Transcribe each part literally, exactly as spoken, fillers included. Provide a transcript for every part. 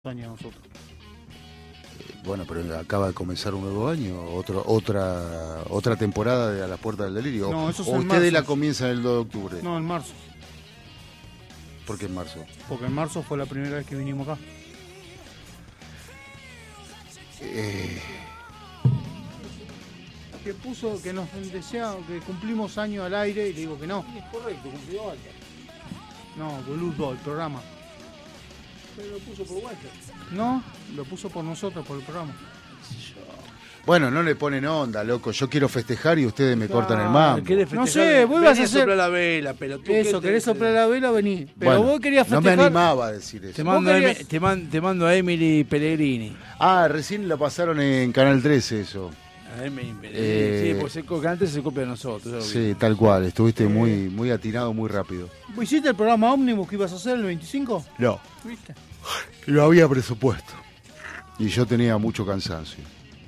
años nosotros. Bueno, pero acaba de comenzar un nuevo año, otro, otra otra temporada de A las Puertas del Delirio. No, eso es o en ustedes marzo. la comienzan el dos de octubre. No, en marzo. ¿Por qué en marzo? Porque en marzo fue la primera vez que vinimos acá. Eh, Que puso que nos desea que cumplimos años al aire y le digo que no. Es correcto, cumplió Walter. No, boludo, el programa. Pero lo puso por Walter. No, lo puso por nosotros, por el programa. bueno, no le ponen onda, loco. Yo quiero festejar y ustedes me cortan el Ah, mambo. ¿Querés No festejar? sé, vos ibas a Vení hacer- soplar la vela, pelotudo. Eso, ¿qué querés te- soplar la vela, vení. Pero Bueno, vos querías no festejar. me animaba a decir eso. Te mando, ¿Vos a querías- Emi- te, man- te mando a Emily Pellegrini. Ah, recién la pasaron en Canal trece eso. A Emily Pellegrini. Eh, Sí, porque se, co- que antes se copia de nosotros. ya lo vi. Sí, tal cual. Estuviste Eh. muy muy atinado muy rápido. ¿Vos hiciste el programa Ómnibus que ibas a hacer el veinticinco? No, ¿Viste? no había presupuesto. Y yo tenía mucho cansancio.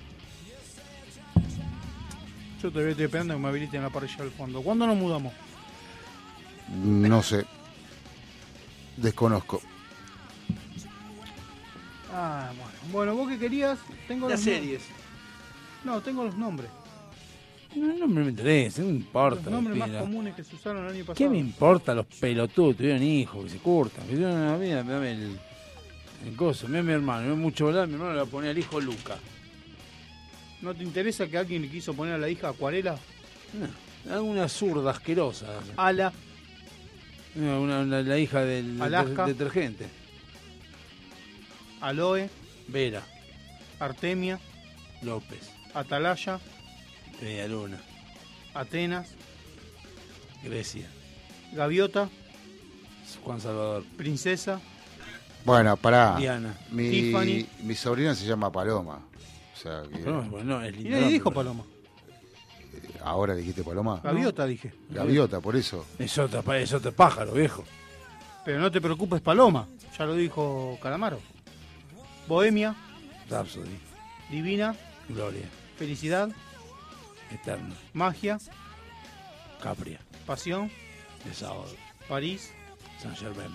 Yo todavía estoy esperando que me habiliten la parrilla del fondo. ¿Cuándo nos mudamos? No sé. Desconozco. Ah, bueno. Bueno, vos que querías, tengo Las los nom- series. No, tengo los nombres. No, no me interesa, no me importa. Los nombres más pila. comunes que se usaron el año pasado. ¿Qué me importa los pelotudos? Tuvieron hijos, que se curtan. Que tuvieron una vida, dame el, el coso. Mira a mi hermano, no es mucho volar, mi hermano le va a poner al hijo Luca. ¿No te interesa que alguien le quiso poner a la hija Acuarela? No, alguna zurda asquerosa. Ala, No, una- una- la hija del Alaska. del detergente. Aloe, Vera Artemia, López, Atalaya, Media Luna, Atenas, Grecia, Gaviota, Juan Salvador, Princesa, Bueno, pará. Diana. Mi, Tiffany. mi sobrina se llama Paloma. O sea, que No, bueno, no, es Y lindo nadie nombre, dijo pero- Paloma. ahora dijiste Paloma. Gaviota dije. Gaviota, por eso. Es otra, pa- es otro pájaro, viejo. Pero no te preocupes, Paloma. Ya lo dijo Calamaro. Bohemia, Rhapsody, Divina, Gloria, Felicidad, Eterno, Magia, Capria, Pasión, de Sábado, París. Saint Germain.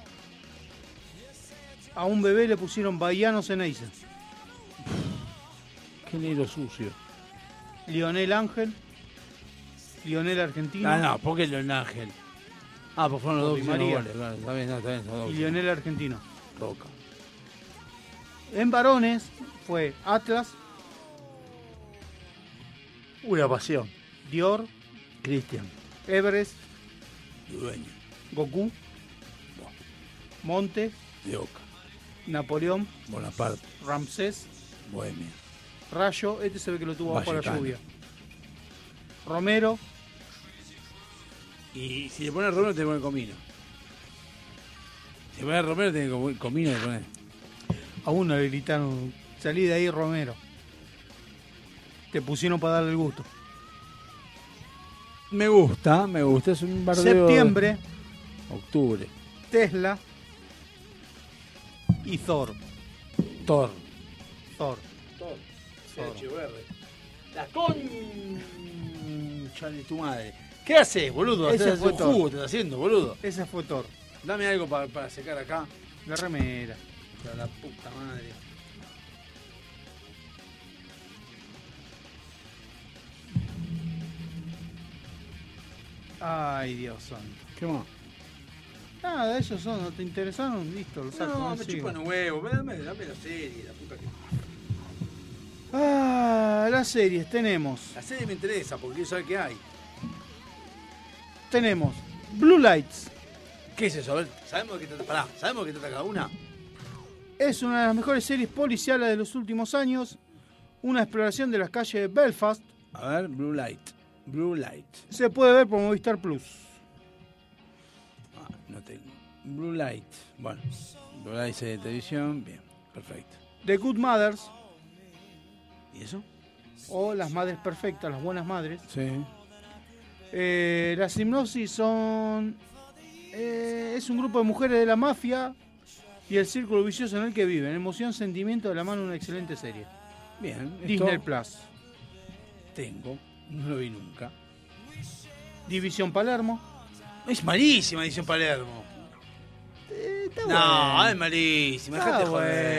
A un bebé le pusieron Bahiano Ceneice. Qué negro sucio. Lionel Ángel, Lionel Argentino Ah, no, ¿por qué León Ángel? Ah, pues fueron los dos Papi que hicieron María. goles, claro, está bien, no, está bien, son dos. y Lionel Argentino. Roca. En varones fue Atlas, Una pasión. Dior, Cristian, Everest, dueño, Goku, Monte, de Oca, Napoleón, Bonaparte, Ramsés, Bohemia, Rayo, este se ve que lo tuvo bajo la Vallecano. lluvia. Romero, y si le pones Romero, te pone Comino. Si le pones Romero, tiene que poner Comino. Le pones. a uno le gritaron, salí de ahí Romero. Te pusieron para darle el gusto. Me gusta, me gusta, es un bardeo. Septiembre, Octubre, Tesla y Thor. Thor. Thor. Thor. Thor. La concha de tu madre. ¿Qué haces, boludo? Ese Estás fue haciendo un Thor. jugo, te estás haciendo, boludo. Ese fue Thor. Dame algo para, para secar acá. La remera. Pero la puta madre. Ay, Dios santo. ¿Qué más? Nada, esos son, ¿no te interesaron? Listo, lo saco. No, no me sigo. chupan un huevo. Dame, dame la serie, la puta que. Ah, las series tenemos. La serie me interesa porque quiero saber qué hay. Tenemos Blue Lights. ¿Qué es eso? A ver, ¿sabemos de qué trata? Pará, ¿sabemos de qué trata cada una? Es una de las mejores series policiales de los últimos años. Una exploración de las calles de Belfast. A ver, Blue Light. Blue Light. Se puede ver por Movistar Plus. Ah, no tengo. Blue Light. Bueno, Blue Light serie de televisión. Bien, perfecto. The Good Mothers. ¿Y eso? O Las Madres Perfectas, las buenas madres. Sí. Eh, las hipnosis son... eh, es un grupo de mujeres de la mafia y el círculo vicioso en el que viven. Emoción, sentimiento de la mano, una excelente serie. Bien. Disney esto Plus. tengo. No lo vi nunca. División Palermo. Es malísima, dice Palermo. Eh, Está No, bueno. es malísima. Está Dejate joder. bueno.